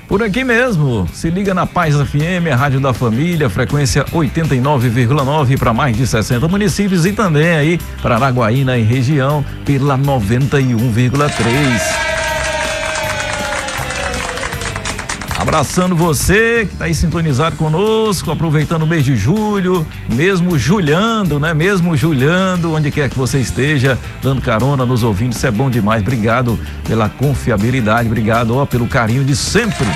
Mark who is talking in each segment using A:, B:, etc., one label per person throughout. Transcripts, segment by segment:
A: Por aqui mesmo, se liga na Paz FM, a rádio da família, frequência 89,9 para mais de 60 municípios e também aí para Araguaína e região pela 91,3. Abraçando você que está aí sintonizado conosco, aproveitando o mês de julho, mesmo julhando, né? Mesmo julhando, onde quer que você esteja, dando carona, nos ouvindo, isso é bom demais. Obrigado pela confiabilidade, obrigado, pelo carinho de sempre.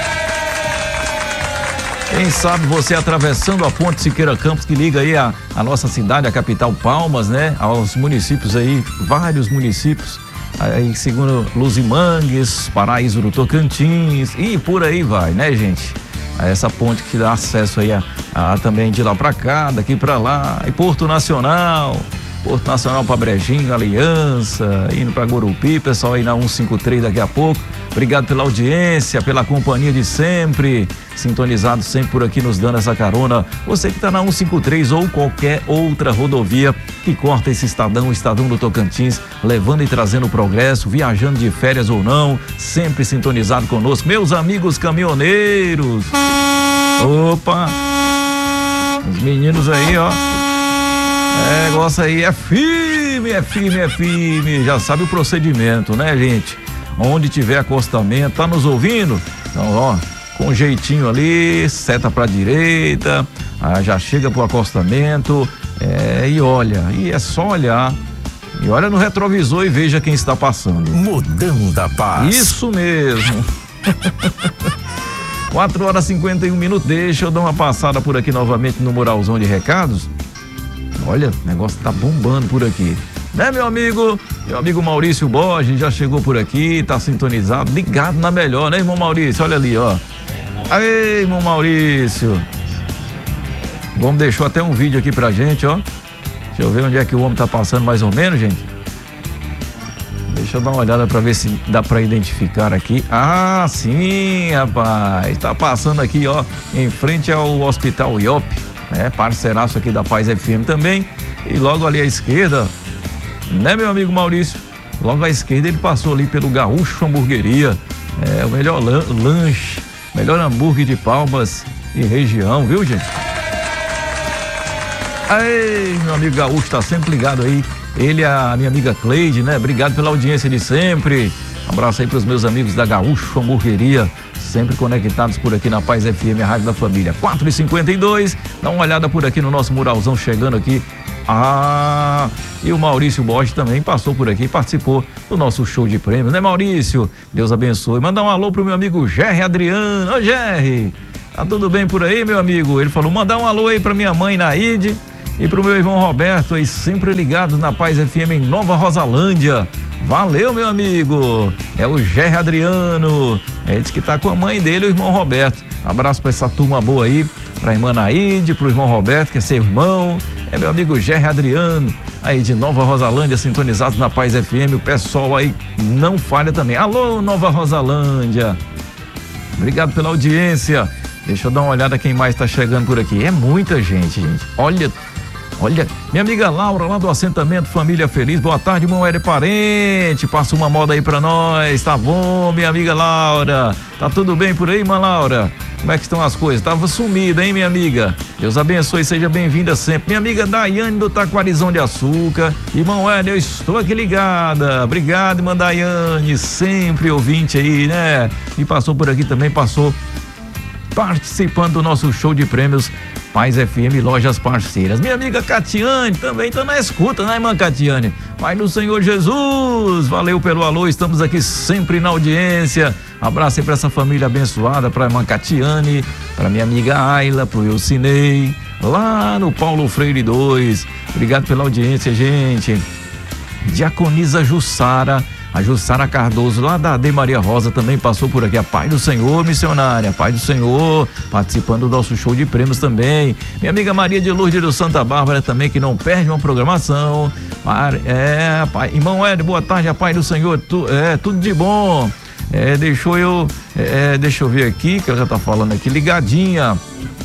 A: Quem sabe você atravessando a ponte Siqueira Campos, que liga aí a nossa cidade, a capital Palmas, né? Aos municípios aí, vários municípios. Aí, segundo Luzimangues, Paraíso do Tocantins e por aí vai, né, gente? Essa ponte que dá acesso aí a também de lá pra cá, daqui pra lá, e Porto Nacional pra Brejinho, Aliança, indo pra Gurupi, pessoal aí na 153 daqui a pouco. Obrigado pela audiência, pela companhia de sempre, sintonizado sempre por aqui, nos dando essa carona. Você que tá na 153 ou qualquer outra rodovia que corta esse estadão, o estadão do Tocantins, levando e trazendo progresso, viajando de férias ou não, sempre sintonizado conosco. Meus amigos caminhoneiros, opa, os meninos aí, ó. Negócio aí é firme, já sabe o procedimento, né, gente? Onde tiver acostamento, tá nos ouvindo? Então, ó, com jeitinho ali, seta pra direita, já chega pro acostamento, e olha, e é só olhar, e olha no retrovisor e veja quem está passando.
B: Mudando a paz.
A: Isso mesmo. 4h51, deixa eu dar uma passada por aqui novamente no muralzão de recados. Olha, o negócio tá bombando por aqui. Né, meu amigo Maurício Borges já chegou por aqui, tá sintonizado, ligado na melhor, né, irmão Maurício? Olha ali, ó. Aí, irmão Maurício. Vamos deixar até um vídeo aqui pra gente, ó. Deixa eu ver onde é que o homem tá passando mais ou menos, gente. Deixa eu dar uma olhada pra ver se dá pra identificar aqui. Ah, sim, rapaz. Tá passando aqui, ó, em frente ao Hospital IOP. Parceiraço aqui da Paz FM também, e logo ali à esquerda, né, meu amigo Maurício, logo à esquerda ele passou ali pelo Gaúcho Hamburgueria, o melhor lanche, melhor hambúrguer de Palmas e região, viu, gente? Aí, meu amigo Gaúcho tá sempre ligado aí, ele e a minha amiga Cleide, né, obrigado pela audiência de sempre. Um abraço aí pros meus amigos da Gaúcho Hamburgueria, sempre conectados por aqui na Paz FM, a rádio da família. 4h52, dá uma olhada por aqui no nosso muralzão chegando aqui. E o Maurício Borges também passou por aqui, participou do nosso show de prêmios, né, Maurício? Deus abençoe. Mandar um alô pro meu amigo Gerry Adriano. Ô, Gerry, tá tudo bem por aí, meu amigo? Ele falou, mandar um alô aí pra minha mãe Naide e pro meu irmão Roberto aí, sempre ligado na Paz FM em Nova Rosalândia. Valeu, meu amigo. É o Gerry Adriano. Ele disse que tá com a mãe dele, o irmão Roberto. Abraço pra essa turma boa aí, pra irmã Naide, pro irmão Roberto, que é seu irmão. É meu amigo Gerry Adriano, aí de Nova Rosalândia, sintonizado na Paz FM. O pessoal aí não falha também. Alô, Nova Rosalândia. Obrigado pela audiência. Deixa eu dar uma olhada quem mais tá chegando por aqui. É muita gente, gente. Olha, minha amiga Laura, lá do assentamento Família Feliz. Boa tarde, irmão Hélio Parente. Passa uma moda aí pra nós. Tá bom, minha amiga Laura? Tá tudo bem por aí, irmã Laura? Como é que estão as coisas? Tava sumida, hein, minha amiga? Deus abençoe, seja bem-vinda sempre. Minha amiga Daiane do Taquarizão de Açúcar. Irmão Hélio, eu estou aqui ligada. Obrigado, irmã Daiane, sempre ouvinte aí, né? E passou por aqui também, participando do nosso show de prêmios Paz FM Lojas Parceiras. Minha amiga Catiane também tá na escuta, né, irmã Catiane? Pai do Senhor Jesus, valeu pelo alô, estamos aqui sempre na audiência. Abraço aí pra essa família abençoada, pra irmã Catiane, pra minha amiga Ayla, pro Eucinei, lá no Paulo Freire 2. Obrigado pela audiência, gente. Diaconisa Jussara, a Jussara Cardoso, lá da De Maria Rosa, também passou por aqui. A Pai do Senhor, missionária, Pai do Senhor, participando do nosso show de prêmios também. Minha amiga Maria de Lourdes do Santa Bárbara também, que não perde uma programação. Pai, irmão Hélio, boa tarde, a Pai do Senhor, tudo de bom. Deixa eu ver aqui, que ela já tá falando aqui, ligadinha.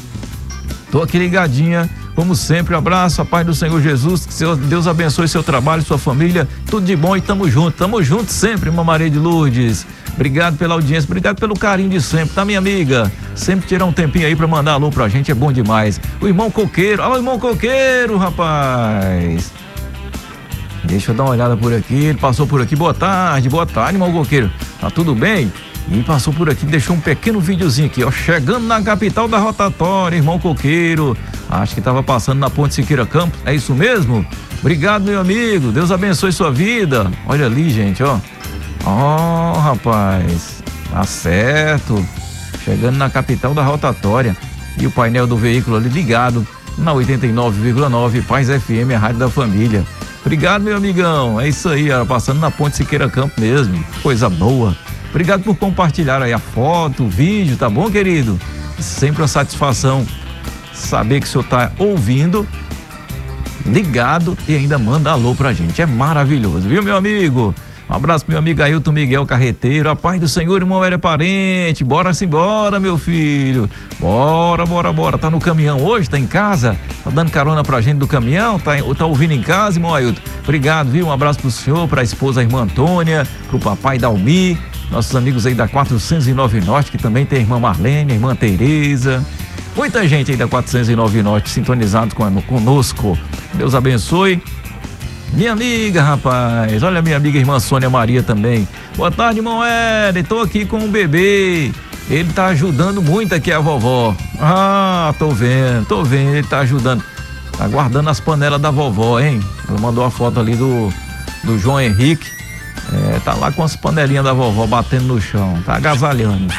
A: Tô aqui ligadinha. Como sempre, um abraço, a paz do Senhor Jesus, que Deus abençoe seu trabalho, sua família, tudo de bom e tamo junto sempre, irmã Maria de Lourdes. Obrigado pela audiência, obrigado pelo carinho de sempre, tá, minha amiga? Sempre tirar um tempinho aí pra mandar alô pra gente é bom demais. O irmão Coqueiro, alô, irmão Coqueiro, rapaz. Deixa eu dar uma olhada por aqui, ele passou por aqui, boa tarde, irmão Coqueiro. Tá tudo bem? E passou por aqui, deixou um pequeno videozinho aqui, ó, chegando na capital da rotatória, irmão Coqueiro. Acho que tava passando na Ponte Siqueira Campos, é isso mesmo? Obrigado, meu amigo, Deus abençoe sua vida. Olha ali, gente, ó. Ó, rapaz, tá certo. Chegando na capital da rotatória. E o painel do veículo ali ligado na 89,9 Paz FM, a rádio da família. Obrigado, meu amigão. É isso aí, ó, passando na Ponte Siqueira Campos mesmo. Coisa boa. Obrigado por compartilhar aí a foto, o vídeo, tá bom, querido? Sempre uma satisfação saber que o senhor tá ouvindo, ligado e ainda manda alô pra gente. É maravilhoso, viu, meu amigo? Um abraço pro meu amigo Ailton Miguel Carreteiro. A paz do Senhor, irmão Hélio Parente. Bora-se embora, meu filho. Bora. Tá no caminhão hoje? Tá em casa? Tá dando carona pra gente do caminhão? Tá ouvindo em casa, irmão Ailton? Obrigado, viu? Um abraço pro senhor, pra esposa, a irmã Antônia, pro papai Dalmi, nossos amigos aí da 409 Norte, que também tem a irmã Marlene, a irmã Tereza. Muita gente aí da 409 Norte sintonizados conosco. Deus abençoe. Minha amiga, rapaz, olha a minha amiga irmã Sônia Maria também. Boa tarde, irmão Éder, tô aqui com o bebê. Ele tá ajudando muito aqui a vovó. Ah, tô vendo, ele tá ajudando. Tá guardando as panelas da vovó, hein? Ela mandou a foto ali do João Henrique. Tá lá com as panelinhas da vovó batendo no chão, tá agasalhando.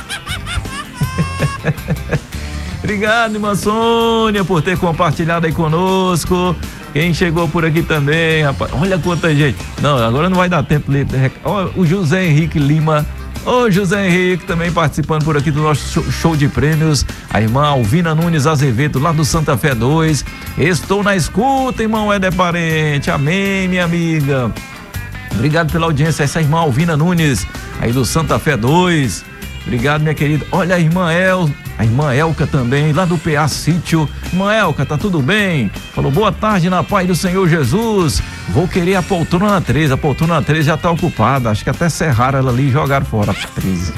A: Obrigado, irmã Sônia, por ter compartilhado aí conosco. Quem chegou por aqui também, rapaz, olha quanta gente. Não, agora não vai dar tempo. O José Henrique Lima. Ô, José Henrique também participando por aqui do nosso show de prêmios. A irmã Alvina Nunes Azevedo, lá do Santa Fé 2. Estou na escuta, irmão Éder Parente. Amém, minha amiga. Obrigado pela audiência. Essa é a irmã Alvina Nunes, aí do Santa Fé 2. Obrigado, minha querida. Olha a irmã Elca também, lá do PA Sítio. Irmã Elca, tá tudo bem? Falou, boa tarde, na paz do Senhor Jesus. Vou querer a poltrona 13. A poltrona 13 já tá ocupada. Acho que até serraram ela ali e jogaram fora a 13.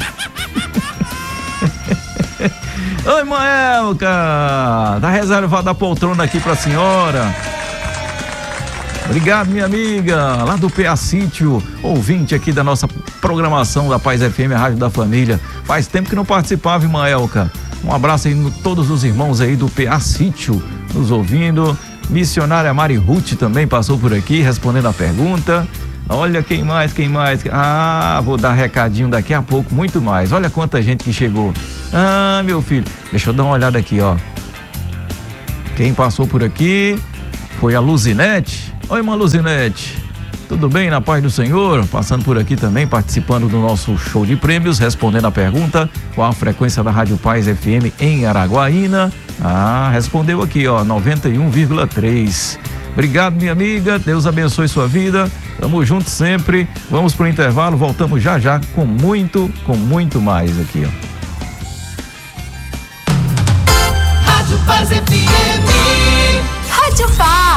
A: Oi, irmã Elca. Tá reservada a poltrona aqui pra senhora. Obrigado, minha amiga, lá do PA Sítio, ouvinte aqui da nossa programação da Paz FM, a Rádio da Família. Faz tempo que não participava, irmã Elca. Um abraço aí a todos os irmãos aí do PA Sítio nos ouvindo. Missionária Mari Ruth também passou por aqui respondendo a pergunta. Olha quem mais? Ah, vou dar recadinho daqui a pouco, muito mais. Olha quanta gente que chegou. Ah, meu filho, deixa eu dar uma olhada aqui, ó. Quem passou por aqui foi a Luzinete. Oi, irmã Luzinete, tudo bem, na paz do Senhor? Passando por aqui também, participando do nosso show de prêmios, respondendo a pergunta, qual a frequência da Rádio Paz FM em Araguaína? Ah, respondeu aqui, ó, 91,3. Obrigado, minha amiga, Deus abençoe sua vida, tamo junto sempre. Vamos pro intervalo, voltamos já com muito mais aqui, ó.
B: Rádio Paz FM.